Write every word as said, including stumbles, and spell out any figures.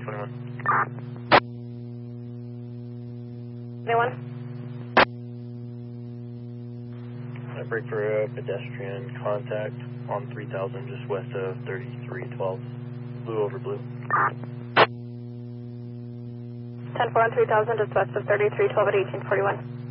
twenty-one. Anyone? I break for a pedestrian contact on three thousand just west of thirty-three twelve. Blue over blue. ten four on three thousand just west of thirty-three twelve at eighteen forty-one.